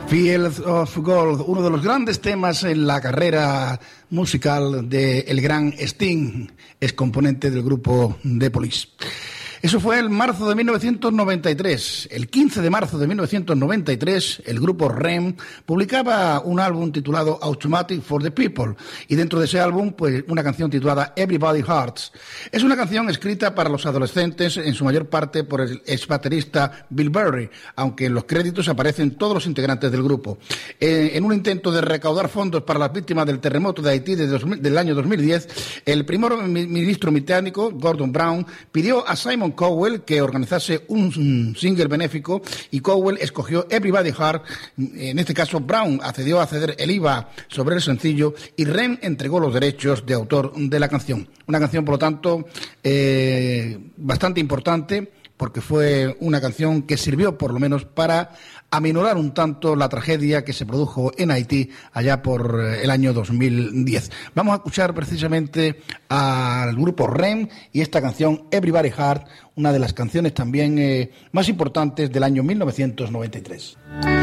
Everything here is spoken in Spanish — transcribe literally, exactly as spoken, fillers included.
Fields of Gold, uno de los grandes temas en la carrera musical de el gran Sting, ex componente del grupo The Police. Eso fue en marzo de mil novecientos noventa y tres. El quince de marzo de mil novecientos noventa y tres, el grupo R E M publicaba un álbum titulado Automatic for the People, y dentro de ese álbum, pues, una canción titulada Everybody Hurts. Es una canción escrita para los adolescentes, en su mayor parte por el ex baterista Bill Berry, aunque en los créditos aparecen todos los integrantes del grupo. Eh, en un intento de recaudar fondos para las víctimas del terremoto de Haití de dos mil, del año dos mil diez, el primer ministro británico, Gordon Brown, pidió a Simon Cowell que organizase un single benéfico, y Cowell escogió Everybody Hurt. En este caso, Brown accedió a ceder el I V A sobre el sencillo, y R E M entregó los derechos de autor de la canción. Una canción, por lo tanto, eh, bastante importante, porque fue una canción que sirvió por lo menos para aminorar un tanto la tragedia que se produjo en Haití allá por el año dos mil diez. Vamos a escuchar precisamente al grupo R E M y esta canción Everybody Hurt, una de las canciones también eh, más importantes del año mil novecientos noventa y tres.